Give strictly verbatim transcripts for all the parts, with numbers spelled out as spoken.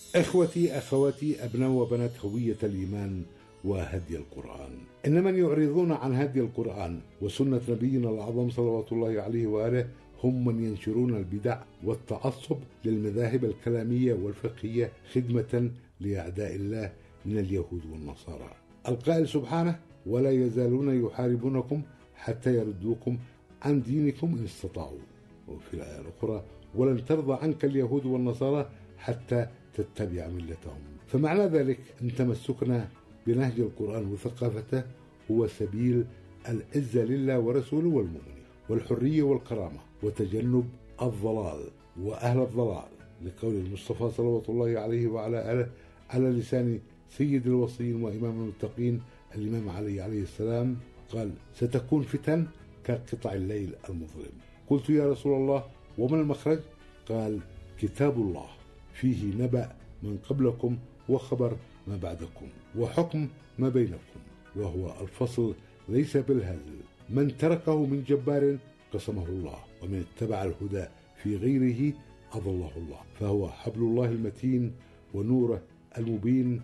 إخوتي أخواتي أبناء وبنات هوية الإيمان وهدي القرآن، إن من يعرضون عن هدي القرآن وسنة نبينا الأعظم صلوات الله عليه وآله هم من ينشرون البدع والتعصب للمذاهب الكلامية والفقهية خدمة لأعداء الله من اليهود والنصارى. القائل سبحانه: ولا يزالون يحاربونكم حتى يردوكم عن دينكم إن استطاعوا. وفي الآية الأخرى: ولن ترضى عنك اليهود والنصارى حتى تتبع ملتهم. فمعنى ذلك أن تمسكنا بنهج القرآن وثقافته هو سبيل العزة لله ورسوله والمؤمنين، والحرية والكرامة، وتجنب الضلال وأهل الضلال، لقول المصطفى صلوات الله عليه وعلى آله على لسان سيد الوصيين وإمام المتقين الإمام علي عليه السلام قال: ستكون فتن كقطع الليل المظلم. قلت: يا رسول الله وما المخرج؟ قال: كتاب الله فيه نبأ من قبلكم وخبر ما بعدكم وحكم ما بينكم، وهو الفصل ليس بالهزل. من تركه من جبار قسمه الله، ومن اتبع الهدى في غيره أضله الله، فهو حبل الله المتين ونوره المبين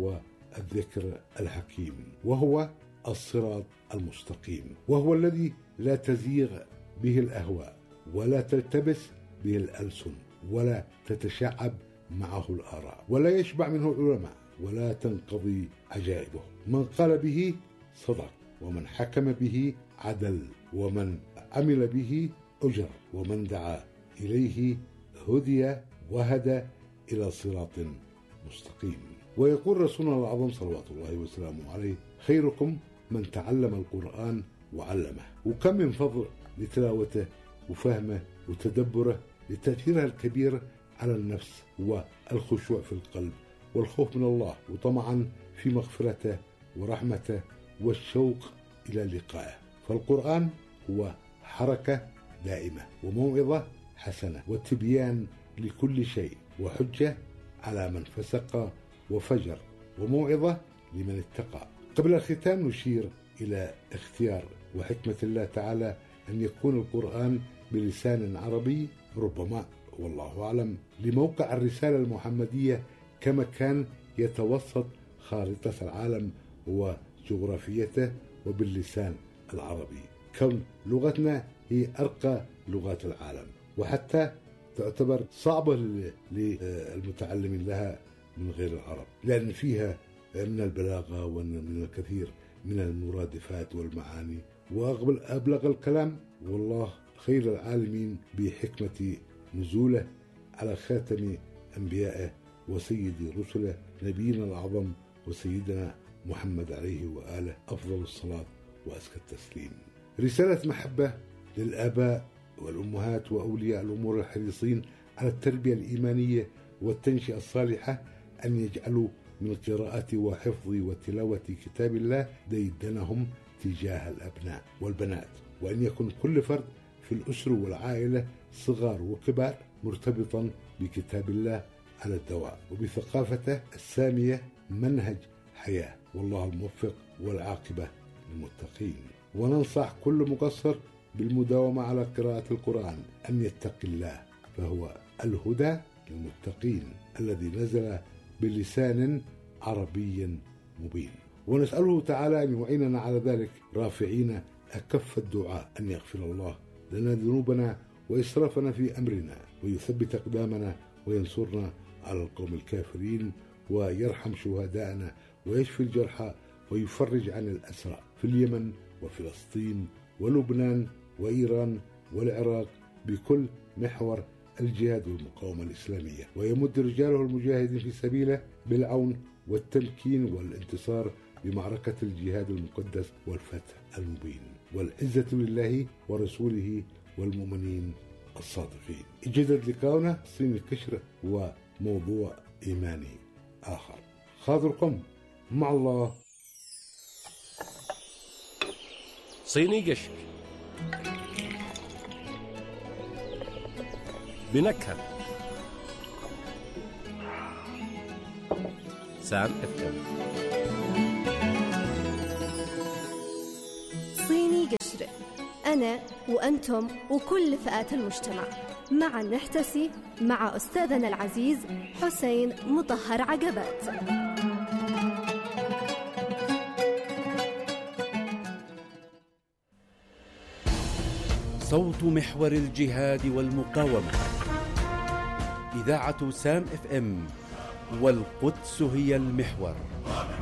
والذكر الحكيم، وهو الصراط المستقيم، وهو الذي لا تزيغ به الأهواء ولا تلتبس به الألسن ولا تتشعب معه الآراء ولا يشبع منه العلماء ولا تنقضي عجائبه. من قال به صدق، ومن حكم به عدل، ومن عمل به أجر، ومن دعا إليه هدي وهدى إلى صراط مستقيم. ويقول رسولنا الأعظم صلوات الله وسلامه عليه: خيركم من تعلم القرآن وعلمه. وكم من فضل لتلاوته وفهمه وتدبره لتأثيرها الكبير على النفس والخشوع في القلب والخوف من الله وطمعا في مغفرته ورحمته والشوق إلى لقائه. فالقرآن هو حركة دائمة وموعظة حسنة وتبيان لكل شيء وحجة على من فسق وفجر وموعظة لمن اتقى. قبل الختام نشير إلى اختيار وحكمة الله تعالى أن يكون القرآن بلسان عربي، ربما والله أعلم لموقع الرسالة المحمدية كمكان يتوسط خارطة العالم وجغرافيته وباللسان العربي، كون لغتنا هي أرقى لغات العالم، وحتى تعتبر صعبة للمتعلمين لها من غير العرب، لأن فيها من البلاغة ومن الكثير من المرادفات والمعاني وأبلغ الكلام. والله خير العالمين بحكمة نزوله على خاتم أنبيائه وسيد رسله نبينا الأعظم وسيدنا محمد عليه وآله أفضل الصلاة وأزكى التسليم. رسالة محبة للآباء والأمهات وأولياء الأمور الحريصين على التربية الإيمانية والتنشئة الصالحة أن يجعلوا من قراءة وحفظ وتلاوة كتاب الله ديدنهم تجاه الأبناء والبنات، وأن يكون كل فرد في الأسرة والعائلة صغار وكبار مرتبطا بكتاب الله على الدوام وبثقافته السامية منهج حياة. والله الموفق والعاقبة للمتقين. وننصح كل مقصر بالمداومة على قراءة القرآن أن يتقي الله، فهو الهدى للمتقين الذي نزل بلسان عربي مبين. ونسأله تعالى أن يعيننا على ذلك رافعين أكف الدعاء أن يغفر الله لنا ذنوبنا وإسرافنا في أمرنا ويثبت أقدامنا وينصرنا على القوم الكافرين ويرحم شهداءنا ويشفي الجرحى ويفرج عن الأسرى في اليمن وفلسطين ولبنان وإيران والعراق بكل محور الجهاد والمقاومة الإسلامية، ويمد رجاله المجاهدين في سبيله بالعون والتمكين والانتصار بمعركة الجهاد المقدس والفتح المبين. والعزة لله ورسوله والمؤمنين الصادقين. يجدد لقاؤنا صين الكشرة وموضوع إيماني آخر. خاطركم مع الله. صيني قشر بنكهة سام اف ام. صيني قشر، أنا وأنتم وكل فئات المجتمع. معا نحتسي مع أستاذنا العزيز حسين مطهر عقبات. صوت محور الجهاد والمقاومة، إذاعة سام اف ام، والقدس هي المحور.